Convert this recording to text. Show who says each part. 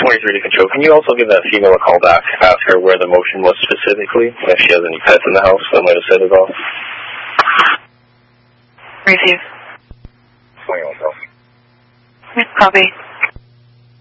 Speaker 1: 23 to control. Can you also give that female a call back, ask her where the motion was specifically, if she has any pets in the house that might have set it off?
Speaker 2: Receive.
Speaker 1: 21 call.
Speaker 2: Copy.